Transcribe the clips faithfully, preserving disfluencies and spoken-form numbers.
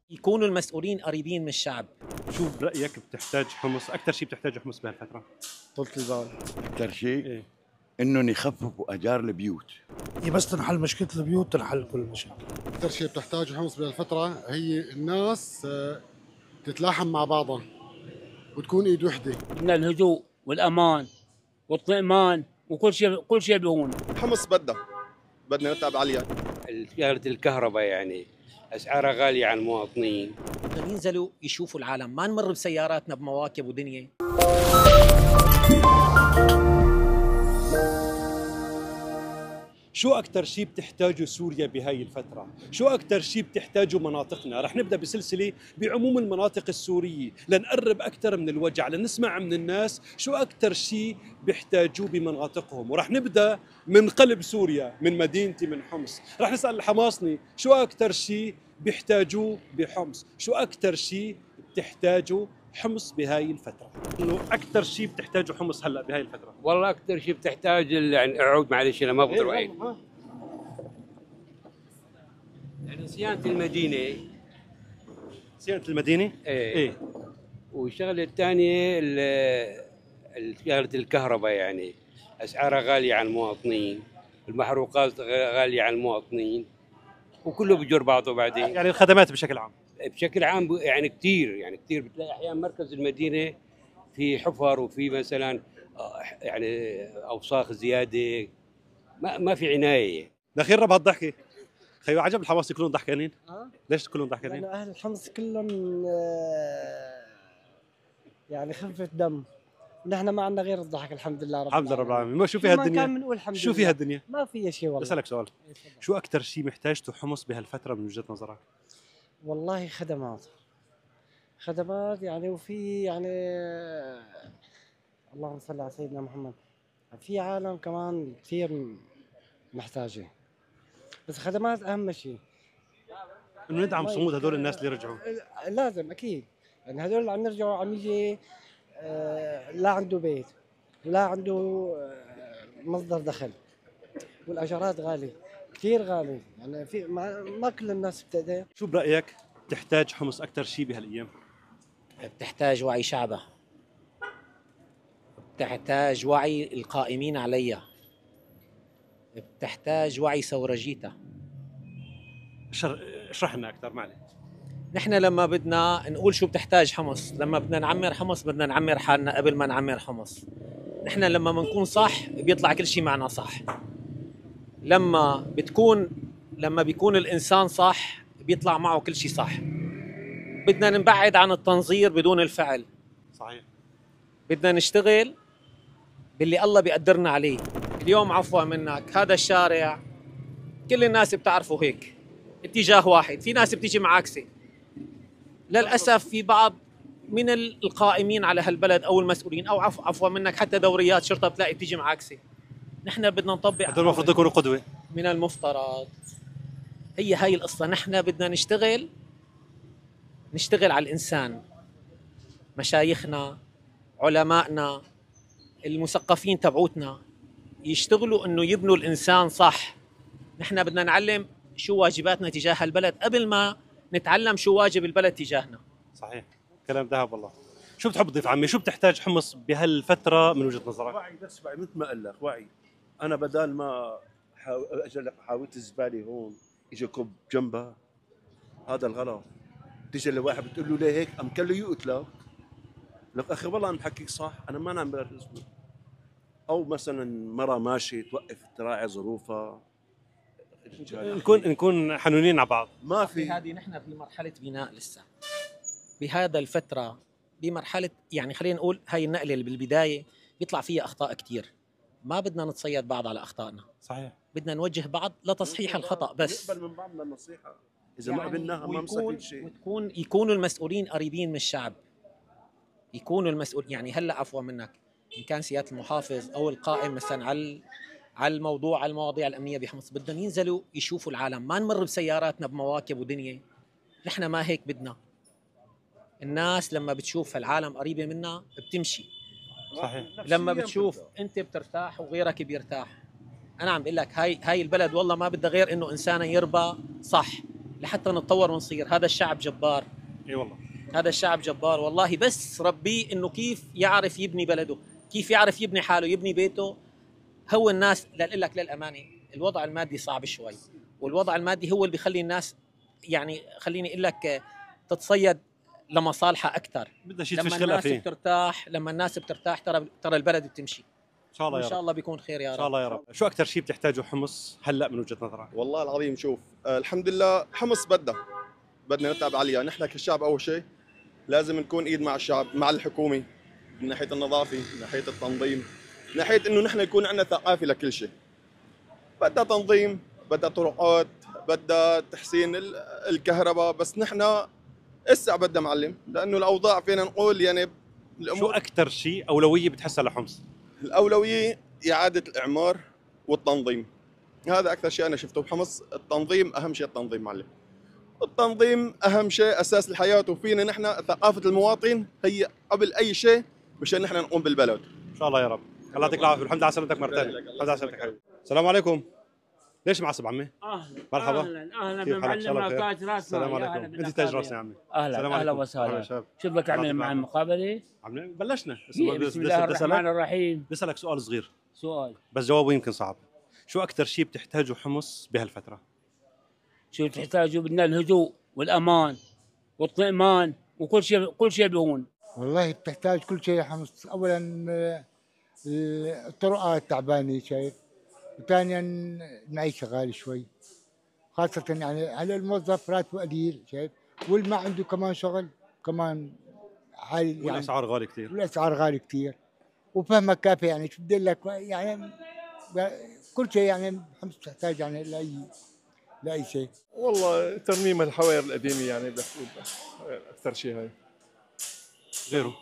يكونوا المسؤولين قريبين من الشعب. شو برأيك بتحتاج حمص أكثر شيء بتحتاجه حمص بهالفترة؟ طولة البال. أكثر شيء إيه؟ إنهم يخففوا أجار البيوت. هي بس تنحل مشكلة البيوت تنحل كل المشاكل. أكثر شيء بتحتاجه حمص بهالفترة هي الناس آه، تتلاحم مع بعضها وتكون إيد وحدة. من الهدوء والأمان والاطمئنان وكل شيء كل شيء بهون. حمص بدنا بدنا نتعب عليها. شغلة الكهرباء يعني أسعارها غالية على المواطنين. بدهم ينزلوا يشوفوا العالم، ما نمر بسياراتنا بمواكب ودنيا. شو أكثر شيء بتحتاجه سوريا بهاي الفترة؟ شو أكثر شيء بتحتاجه مناطقنا؟ رح نبدأ بسلسلة بعموم المناطق السورية لنقرب أكثر من الوجع، لنسمع من الناس شو أكثر شيء بيحتاجوه بمناطقهم، ورح نبدأ من قلب سوريا، من مدينتي، من حمص. رح نسأل الحماصني شو أكثر شيء بيحتاجوه بحمص، شو أكثر شيء بتحتاجه حمص بهاي الفترة؟ إنه أكثر شيء بتحتاجه حمص هلا بهاي الفترة. والله أكثر شيء بتحتاج يعني أعود معلش أنا ما بقدر أعيد. يعني صيانة المدينة. صيانة المدينة؟ إيه. إيه. والشغلة الثانية شغلة الكهرباء يعني أسعارها غالية على المواطنين، المحروقات غالية على المواطنين، وكله بجر بعضه بعدين. يعني الخدمات بشكل عام. بشكل عام يعني كثير يعني كثير بتلاقي احيانا مركز المدينه في حفر وفي مثلا يعني اوساخ زياده، ما ما في عنايه. دخيل بهالضحكه خيو، عجب الحماصي كلهم ضحكانين. أه؟ ليش كلهم ضحكانين؟ لأنه أهل الحمص كلهم آه يعني خفة دم، نحن ما عندنا غير الضحك الحمد لله رب الحمد لله رب العالمين. ما شو في ما هالدنيا؟ كان بنقول الحمد شو لله. في هالدنيا؟ ما في شيء والله. بسألك سؤال، شو أكثر شيء محتاجته حمص بهالفترة من وجهة نظرك؟ والله خدمات خدمات يعني، وفي يعني اللهم صل على سيدنا محمد، في عالم كمان كثير محتاجة، بس خدمات أهم شيء. إنه ندعم صمود هدول الناس اللي رجعوا. لازم أكيد، يعني هدول اللي عم يرجعوا عم يجي آه لا عنده بيت ولا عنده آه مصدر دخل، والأجارات غالية كثير غالية، يعني في ما, ما كل الناس بتقدر. شو برأيك تحتاج حمص أكثر شيء بهالأيام؟ بتحتاج وعي شعبها، بتحتاج وعي القائمين عليها، بتحتاج وعي ثورجيتها. اشرح لنا أكثر معلش. نحن لما بدنا نقول شو بتحتاج حمص، لما بدنا نعمر حمص بدنا نعمر حالنا قبل ما نعمر حمص. نحن لما بنكون صح بيطلع كل شيء معنا صح. لما بتكون لما بيكون الإنسان صح بيطلع معه كل شيء صح. بدنا نبعد عن التنظير بدون الفعل. صحيح. بدنا نشتغل باللي الله بيقدرنا عليه. اليوم عفوا منك هذا الشارع كل الناس بتعرفه هيك اتجاه واحد، في ناس بتيجي معاكسة. للأسف في بعض من القائمين على هالبلد أو المسؤولين أو عفوا عفوا منك حتى دوريات شرطة بتلاقي بتيجي معاكسة. نحن بدنا نطبق، هذول المفروض يكونوا قدوة. من المفترض هي هاي القصة. نحن بدنا نشتغل نشتغل على الإنسان، مشايخنا علمائنا المثقفين تبعوتنا يشتغلوا إنه يبنوا الإنسان صح. نحن بدنا نعلم شو واجباتنا تجاه البلد قبل ما نتعلم شو واجب البلد تجاهنا. صحيح، كلام ذهب والله. شو بتحب تضيف عمي؟ شو بتحتاج حمص بهالفترة من وجهة نظرك؟ وعي بس، وعي مثل ما قال لك، وعي. أنا بدال ما أجي لك حاويت الزبالة هون يجي كب جنبها، هذا الغلط. تيجي لواحد بتقول له ليه هيك؟ أم كان له يقتلك. لك أخي والله أنا بحكيك صح، أنا ما نعم برزقه. أو مثلا مرة ماشي توقف تراعي ظروفها. نكون نكون حنونين على بعض. ما في هذه نحن في مرحلة بناء لسه. بهذا الفترة بمرحلة يعني خلينا نقول هاي النقلة اللي بالبداية بيطلع فيها أخطاء كتير. ما بدنا نتصيد بعض على أخطائنا. صحيح. بدنا نوجه بعض لتصحيح الخطأ بس. نقبل من بعضنا النصيحة. إذا يعني ما قبلناها ما مسك كل شيء. وتكون يكونوا المسؤولين قريبين من الشعب. يكونوا المسؤول يعني هلا عفوا منك إن كان سيادة المحافظ أو القائم مثلا على على الموضوع على المواضيع الأمنية بحمص بدهم ينزلوا يشوفوا العالم، ما نمر بسياراتنا بمواكب ودنيا. نحن ما هيك بدنا. الناس لما بتشوف العالم قريبة منا بتمشي. صحيح. لما بتشوف انت بترتاح وغيرك بيرتاح. انا عم بقول لك هاي هاي البلد والله ما بدها غير انه انسان يربى صح. لحتى نتطور ونصير. هذا الشعب جبار، اي والله هذا الشعب جبار والله، بس ربيه انه كيف يعرف يبني بلده، كيف يعرف يبني حاله، يبني بيته. هو الناس لاقول لك للامانه الوضع المادي صعب شوي، والوضع المادي هو اللي بيخلي الناس يعني خليني اقول لك تتصيد لمصالحها اكثر. بدها شيء لما تفشخلها الناس فيه. بترتاح لما الناس بترتاح ترى ترى البلد بتمشي ان شاء الله يا ان رب. شاء الله بيكون خير يا ان رب. شاء الله يا رب. شو اكثر شيء بتحتاجه حمص هلا من وجهه نظرك؟ والله العظيم شوف، آه الحمد لله حمص بدنا بدنا نتعب عليها. نحن كشعب اول شيء لازم نكون ايد مع الشعب، مع الحكومه، من ناحيه النظافه، من ناحيه التنظيم، من ناحيه انه نحن يكون عندنا ثقافه لكل شيء. بدها تنظيم، بدها طرقات، بدها تحسين ال- الكهرباء، بس نحن اسع بدها معلم، لانه الاوضاع فينا نقول يعني شو الامور. اكثر شيء اولويه بتحسها لحمص؟ الاولويه اعاده الاعمار والتنظيم. هذا اكثر شيء انا شفته بحمص. التنظيم اهم شيء، التنظيم معلم. التنظيم اهم شيء، اساس الحياه. وفينا نحن ثقافه المواطن هي قبل اي شيء مشان نحن نقوم بالبلد. ان شاء الله يا رب. الله يعطيك العافيه والحمد لله على سلامتك مرتين. الحمد لله على سلامتك حبيبي. السلام عليكم. ليش معصب عمي؟ اهلا مرحبا. اهلا اهلا كيف حالك؟ إن شاء الله بمعلم بخير. تاج راسنا. السلام يا عليكم. هلا انت بالأكابر تاج يا- راسنا يا عمي. اهلا السلام اهلا عليكم. وسهلا. مرحبا شباب. شو بدك اعمل مع المقابله؟ عم بلشنا. بس إيه، بدي- بسم بدي الله أسألك- الرحمن الرحيم. بدي اسالك سؤال صغير سؤال. بس جوابه يمكن صعب. شو اكثر شيء بتحتاجه حمص بهالفتره؟ شو تحتاجوا؟ بدنا الهدوء والامان والاطمئنان وكل شيء كل شيء بهون. والله بتحتاج كل شيء حمص. اولا آه، الطرقات تعبانه شايف، وثانيا المعيشه غالي شوي، خاصة يعني هلا الموظف راتبه قليل شايف، واللي ما عنده كمان شغل كمان عالي يعني، والاسعار غاليه كثير. والاسعار غالي كثير، وفهمك كافي يعني شو بدي لك يعني كل شيء يعني حمص تحتاج يعني لاي لاي شيء. والله ترميم الحوائر القديمه يعني اكثر شيء هاي. غيره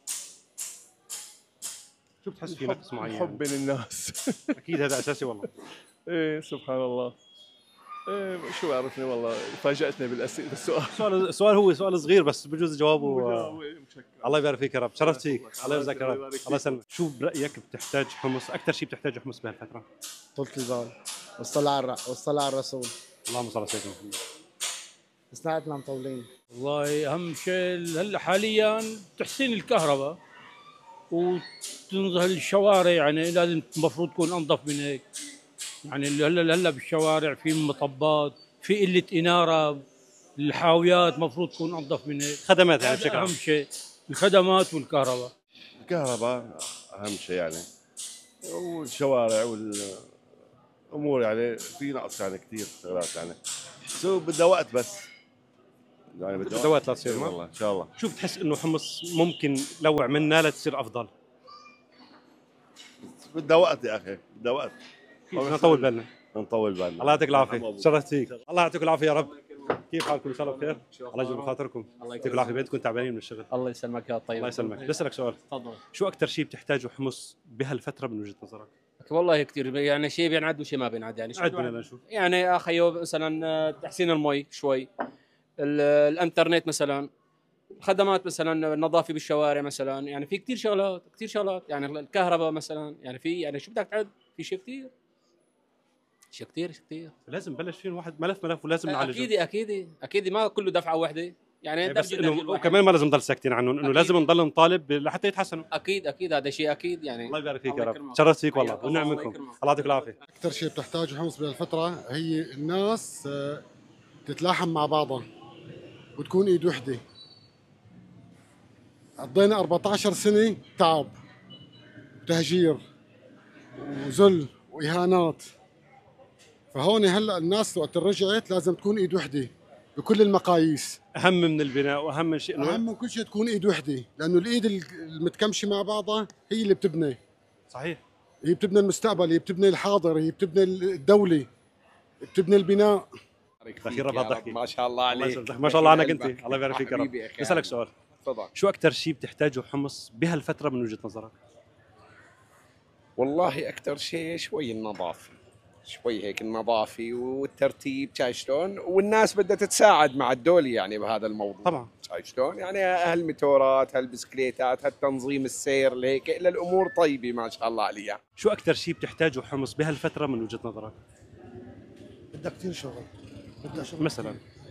شو بتحس في نقص معين؟ حبي للناس. اكيد هذا اساسي والله. ايه سبحان الله. ايه شو عرفني والله، فاجأتني بالاسئله بالسؤال. السؤال السؤال هو سؤال صغير بس بجوز جوابه. جوابه إيه، متشكر. الله يبارك فيك يا رب. شرفت فيك. الله الله يجزاك يا رب. يبارك فيك. الله يسلمك. شو برايك بتحتاج حمص اكثر شيء بتحتاجه حمص بهالفتره؟ طولة البال والصلاة على والصلاة على الرسول. اللهم صل على سيدنا محمد. اثنيناتنا مطولين. والله اهم شيء هلا حاليا تحسين الكهرباء وتنظف الشوارع، يعني لازم المفروض تكون انظف من هيك. يعني اللي هلا هلا بالشوارع في مطبات، في قله اناره، الحاويات مفروض تكون انظف من هيك. خدمات يعني هذا بشكل عام. اهم شيء، الخدمات والكهرباء. الكهرباء اهم شيء يعني، والشوارع والامور يعني في نقص يعني كثير شغلات يعني، بس هو بدها وقت بس يعني بدها وقت لا تصير. والله ان شاء الله. شو بتحس انه حمص ممكن لو عملنا لها تصير افضل؟ بدها وقت يا اخي، بدها وقت. نطول بالنا. نطول بالنا. الله يعطيك العافيه. شرفت فيك. الله يعطيكم العافيه يا رب. كيف حالكم؟ ان شاء الله بخير. الله يجبر خاطركم. الله يعطيكم العافيه. بينكم تعبانين من الشغل. الله يسلمك يا طيب. الله يسلمك. بدي اسالك سؤال. تفضل. شو اكثر شيء بتحتاجه حمص بهالفتره من وجهه نظرك؟ والله كثير، يعني شيء بينعد وشيء ما بينعد. يعني شو عدنا لنشوف. يعني اخي مثلا تحسين المي شوي، ال- الانترنت مثلا، خدمات مثلا النظافه بالشوارع مثلا، يعني في كثير شغلات كثير شغلات يعني الكهرباء مثلا، يعني في يعني شو بدك تعد، في شيء كثير شيء كثير شيء كثير لازم بلش فيه واحد ملف ملف ولازم نعالجه. اكيد اكيد اكيد ما كله دفعه واحده يعني. يعني انت بس بتجيب نهج انه الواحد. وكمان ما لازم نضل ساكتين عنهم، انه لازم نضل نطالب لحتى يتحسنوا. اكيد اكيد هذا شيء اكيد يعني. الله يبارك فيك الله يا رب. يكرمك. شرفت فيك والله حياك والنعم الله، منكم. الله يكرمك. الله يعطيك العافيه. اكثر شيء بتحتاجه حمص بهالفتره هي الناس آه، تتلاحم مع بعضها وتكون ايد وحده. قضينا أربعة عشر سنه تعب وتهجير وذل واهانات، فهون هلا الناس وقت رجعت لازم تكون ايد وحده بكل المقاييس. اهم من البناء واهم من شيء اهم من كل شيء تكون ايد وحده، لانه الايد المتكمشه مع بعضها هي اللي بتبني. صحيح. هي بتبني المستقبل، هي بتبني الحاضر، هي بتبني الدوله، بتبني البناء. اخيرا بضحكي. ما شاء الله عليك. ما شاء الله عنك انت. الله يبارك فيك يا رب. حبيبي يا أخي. اسالك سؤال. تفضل. شو اكثر شيء بتحتاجه حمص بهالفتره من وجهه نظرك؟ والله اكثر شيء شوي النظافه، شوي هيك النظافه والترتيب، شايف شلون؟ والناس بدها تتساعد مع الدولة يعني بهذا الموضوع. طبعا. شايف شلون؟ يعني هالموتورات، هالبسكليتات، هالتنظيم السير لهيك الى الامور طيبه ما شاء الله عليها. شو اكثر شيء بتحتاجه حمص بهالفتره من وجهه نظرك؟ بدها كثير شغل، بدها شغل مثلا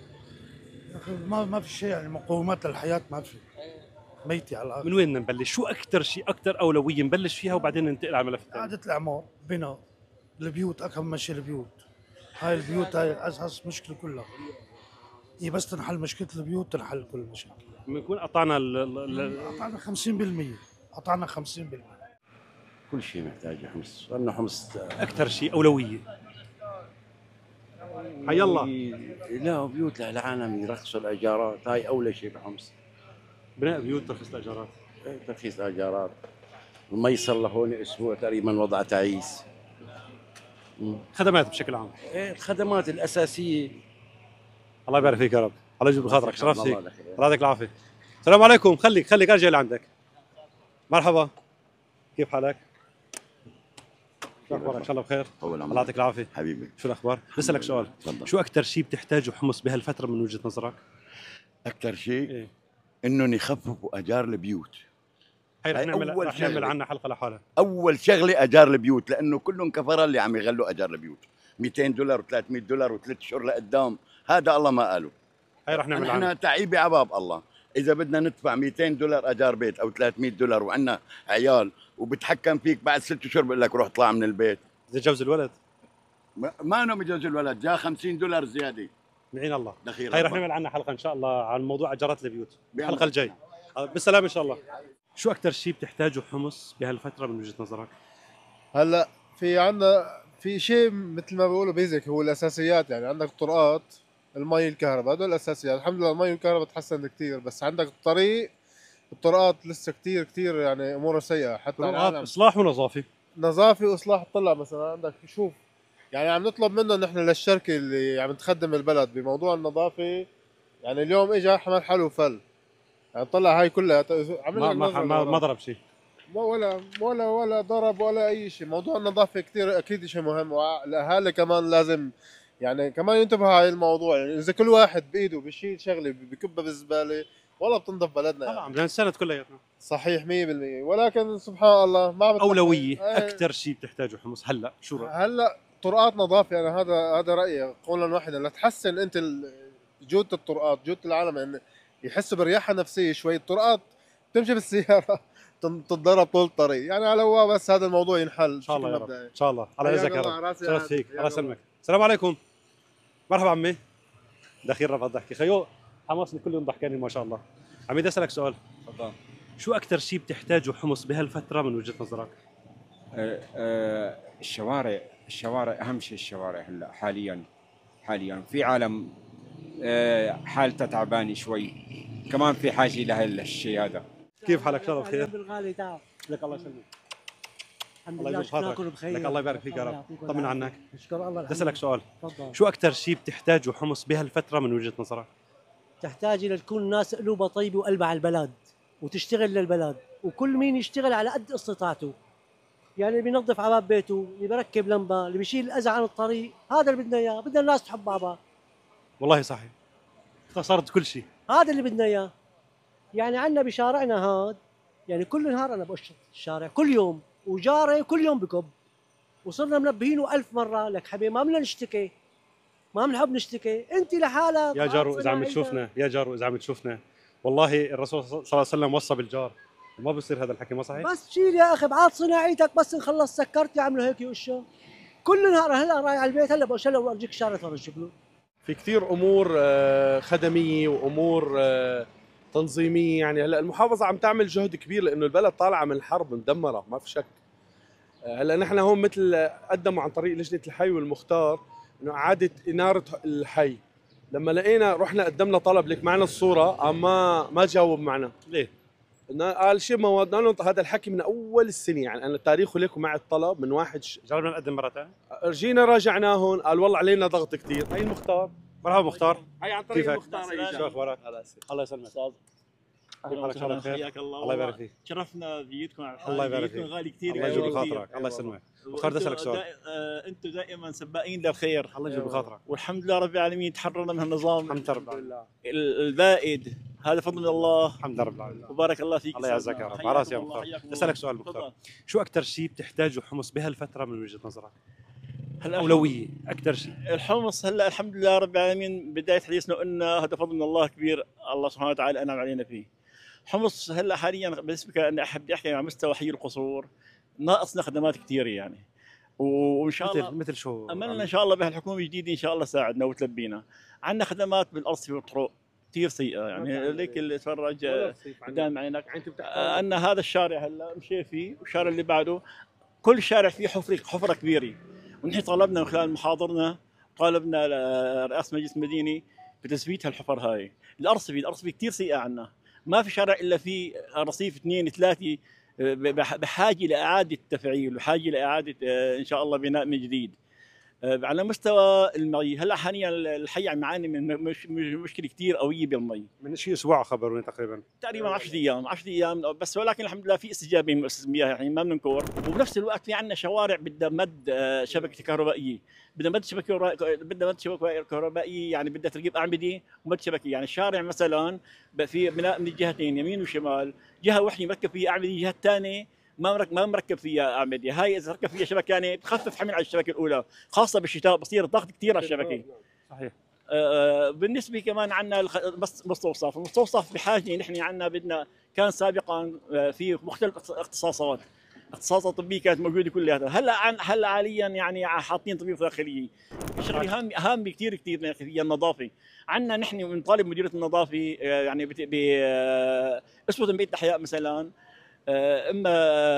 ما ما في شيء يعني مقومات الحياه ما في ميتة على الارض. من وين بدنا نبلش؟ شو اكثر شيء اكثر اولويه نبلش فيها وبعدين ننتقل على الملف الثاني؟ اعاده الاعمار، بناء البيوت، اهم شيء البيوت. هاي البيوت هاي اساس مشكله كلها. هي بس تنحل مشكله البيوت تنحل كل المشاكل. بنكون قطعنا ال قطعنا خمسين بالمئة، قطعنا خمسين بالمئة. كل شيء محتاج حمص، صرنا حمص اكثر شيء اولويه. حي الله. لا بيوت العالم يرخصوا الايجارات، هاي اولى شيء بحمص. بناء بيوت، ترخيص الايجارات. إيه، ترخيص الايجارات. المي صار له هون اسبوع تقريبا وضع تعيس. خدمات بشكل عام. ايه الخدمات الاساسيه. الله يبارك فيك يا رب، الله يجيب بخاطرك، شرفت فيك، الله يعطيك العافيه. السلام عليكم، خليك خليك ارجع لعندك. مرحبا، كيف حالك؟ شو اخبارك؟ ان شاء الله بخير. الله يعطيك العافيه حبيبي. شو الاخبار؟ بسألك سؤال، تفضل. شو اكثر شيء بتحتاجه حمص بهالفتره من وجهه نظرك؟ اكثر شيء إيه؟ انهم يخففوا اجار البيوت. هي رح هاي نعمل أول رح نعمل شغلة. عنها حلقه لحالها. اول شغله اجار البيوت، لانه كلهم كفره اللي عم يغلوا اجار البيوت مئتين دولار و300 دولار وثلاث شهور لقدام، هذا الله ما قاله. هي رح نعمل عنها. نحن تعيبه عباب الله، اذا بدنا ندفع مئتين دولار اجار بيت او ثلاثمئة دولار وعندنا عيال وبتحكم فيك بعد ست شهور بقول لك روح اطلع من البيت. اذا جوز الولد ما ما انه مجوز الولد، جاء خمسين دولار زياده. معين الله. دخيل هي رح الله. نعمل عنها حلقه ان شاء الله عن موضوع اجارات البيوت بأمر الحلقه الجاي. بالسلامه ان شاء الله. شو اكثر شيء بتحتاجه حمص بهالفتره من وجهه نظرك؟ هلا في عندنا في شيء مثل ما بيقولوا بيزك، هو الاساسيات. يعني عندك الطرقات، المي، الكهرباء، هدول الاساسيات. الحمد لله المي والكهرباء تحسن كثير، بس عندك الطريق، الطرقات لسه كثير كثير يعني امورها سيئه. حتى طرقات العالم اصلاح ونظافه. نظافه واصلاح الطلع مثلا. عندك شوف، يعني عم نطلب منه نحن للشركه اللي عم تخدم البلد بموضوع النظافه. يعني اليوم اجى حمل حاله وفل، يعني طلع هاي كلها عمل ما ما, ما, ما ضرب شيء. ما ولا ولا ولا ضرب ولا اي شيء. موضوع النظافه كثير اكيد شيء مهم، والاهالي كمان لازم يعني كمان ينتبهوا على الموضوع. يعني اذا كل واحد بايده بيشيل شغله بكبها بالزباله والله بتنظف بلدنا. طبعا يعني بدنا نساند كلياتنا. صحيح مية بالمية. ولكن سبحان الله ما بتلاقي اولويه ايه. اكثر شيء بتحتاجه حمص هلا شو رأيك؟ هلا طرقات نظافه. يعني هذا هذا رايي قولا واحدا، لتحسن انت ال- جوده الطرقات، جوده العالم، يعني يحسوا برياحه نفسيه شوي. الطرقات تمشي بالسياره تن- تتضرب طول الطريق. يعني على هو بس هذا الموضوع ينحل ان شاء الله يا رب، ان شاء الله. الله حياك يجزاك يا الله، رب، راسي شرفت عاد. فيك، حياك الله يسلمك. السلام عليكم. مرحبا عمي. دخيل رفض ضحكي خيو، حماصني كل يوم ضحكاني ما شاء الله. عمي بدي اسالك سؤال، تفضل. شو اكثر شيء بتحتاجه حمص بهالفتره من وجهه نظرك؟ آه، آه، الشوارع الشوارع اهم شيء. الشوارع هلا حاليا حاليا في عالم آه، حالته تعبانه شوي، كمان في حاجه لهالشيء هذا. كيف حالك؟ شرف خير. بالغالي تعب. لك الله يسلمك. الحمد الله لله يجزاك خاطرك. شكراكم بخير. لك الله يبارك فيك يا رب. طمن عنك. نشكر الله. بدي اسالك سؤال، تفضل. شو اكثر شيء بتحتاجه حمص بهالفتره من وجهه نظرك؟ تحتاج الى تكون الناس قلوبها طيبه وقلبها على البلد وتشتغل للبلد، وكل مين يشتغل على قد استطاعته. يعني اللي بينظف على باب بيته، اللي بيركب لمبه، اللي بيشيل الاذى عن الطريق، هذا اللي بدنا اياه. بدنا الناس تحب بعضها. والله صحيح، اختصرت كل شيء. هذا اللي بدنا اياه. يعني عندنا بشارعنا هاد، يعني كل نهار انا بقشط الشارع كل يوم، وجاري كل يوم بكب، وصرنا منبهينه ألف مره. لك حبيبي ما بدنا نشتكي، ما بنحب نشتكي. انت لحالك يا جارو اذا عم تشوفنا، يا جارو اذا عم تشوفنا، والله الرسول صلى الله عليه وسلم وصى بالجار، ما بصير هذا الحكي، ما صحيح؟ بس شيل يا اخي بعاد صناعيتك، بس نخلص سكرت يعملوا هيك يقشوا كل نهار. هلا رايح على البيت، هلا بقش له وارجيك الشارع تفرجك له. في كثير امور آه، خدميه وامور آه، تنظيميه. يعني هلا المحافظه عم تعمل جهد كبير لانه البلد طالعه من الحرب مدمره، ما في شك. آه، هلا نحن هون مثل قدموا عن طريق لجنه الحي والمختار انه اعاده اناره الحي. لما لقينا رحنا قدمنا طلب، لك معنا الصوره، اما ما جاوب معنا. ليه؟ قال شيء ما ودنا له هذا الحكي من اول السنه. يعني انا تاريخه لكم مع الطلب من واحد ش... جربنا نقدم مره ثانيه، رجينا راجعناهم، قال والله علينا ضغط كثير. هي المختار. مرحبا مختار. هي عن طريق كيفك؟ المختار. شو اخبارك؟ الله يسلمك. كيف حالك؟ شرف خير. حياك الله. الله يبارك فيك. شرفنا بجيتكم على الحال. الله يبارك فيك. غالي كثير. الله يجيب بخاطرك. الله يسلمك. مختار بدي اسالك سؤال. انتم دائما سباقين للخير. الله يجيب بخاطرك. والحمد لله رب العالمين تحررنا من هالنظام. الحمد لله رب العالمين. البائد هذا فضل من الله. الحمد لله رب العالمين. وبارك الله فيك. الله يعزك يا رب. على راسي يا مختار. بدي اسالك سؤال مختار، شو اكثر شيء بتحتاجه حمص بهالفتره من وجهه نظرك؟ هلا اولويه اكثر شيء؟ الحمص هلا الحمد لله رب العالمين، بدايه حديثنا قلنا هذا فضل من الله كبير، الله سبحانه وتعالى انعم علينا فيه. حمص هلا حاليا بالنسبه انا احب احكي على مستوى حي القصور ناقصنا خدمات كثير يعني، وان شاء الله مثل مثل شو؟ املنا ان شاء الله بهالحكومه الجديده ان شاء الله تساعدنا وتلبينا. عندنا خدمات بالارصفه والطرق كثير سيئه يعني، ليك اللي تفرج قدام عينك عندنا هذا الشارع هلا مشي فيه، والشارع اللي بعده كل شارع فيه حفره حفره كبيره، ونحن طالبنا من خلال محاضرنا طالبنا رئاسه مجلس المدينه بتثبيت هالحفر هاي. الارصفه الارصفه كثير سيئه عنا، ما في شارع الا في رصيف اثنين ثلاثه بحاجه لاعاده تفعيل وحاجه لاعاده ان شاء الله بناء من جديد. على مستوى المي هلا حاليا الحي عم يعاني من مش مشكله كثير قويه بالمي. من شيء اسبوع خبروني تقريبا تقريبا عشرة ايام عشرة ايام بس، ولكن الحمد لله في استجابه من مؤسسه المياه يعني ما بننكر. وبنفس الوقت في عندنا شوارع بدها مد شبكه كهربائيه، بدها مد شبكه بدها مد شبكه كهربائيه يعني بدها تركيب اعمده ومد شبكه. يعني الشارع مثلا في بناء من الجهتين يمين وشمال، جهه وحده مركب فيها اعمده، الجهه الثانيه ما مركب ما مركب فيها اعمده. هاي اذا ركب فيها شبكه يعني بتخفف حمل على الشبكه الاولى، خاصه بالشتاء بصير ضغط كثير على الشبكه. صحيح. آه بالنسبه كمان عندنا المستوصف، المستوصف بحاجه نحن عندنا بدنا كان سابقا في مختلف اختصاصات، اختصاصات طبيه كانت موجوده كلها، هلا عن هلا حاليا يعني حاطين طبيب داخليه. شغله هام هام كثير كثير هي النظافه. عندنا نحن بنطالب مديريه النظافه يعني ب اسوه بيت الاحياء مثلا، اما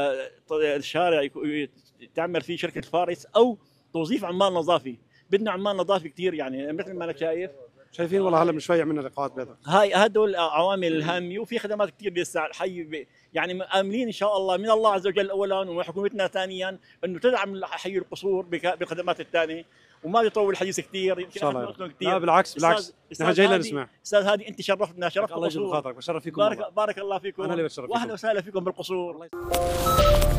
الشارع تعمل فيه شركه فارس او توظيف عمال نظافه. بدنا عمال نظافه كثير يعني مثل ما انا شايف شايفين والله هلا من شوي عملنا لقاءات بيضاء. هاي هدول العوامل الهامه، وفي خدمات كثير لسه الحي يعني مآملين ان شاء الله من الله عز وجل اولا ومن حكومتنا ثانيا انه تدعم حي القصور بالخدمات الثانيه، وما يطول الحديث كثير ان شاء الله. لا بالعكس بالعكس نحن جايين نسمع. استاذ هادي انت شرفتنا شرفت الله يجزاك خاطرك، بشرف فيكم. بارك, بارك الله فيكم، انا اللي بتشرف فيكم. واهلا وسهلا فيكم بالقصور.